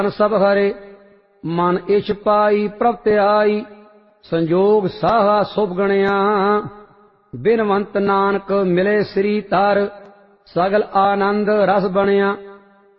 सब हरे मन इछ पाई प्रभ त्याई संजोग साहा शुभ गणिया बिनवंत नानक मिले श्री तार सगल आनंद रस बनिया।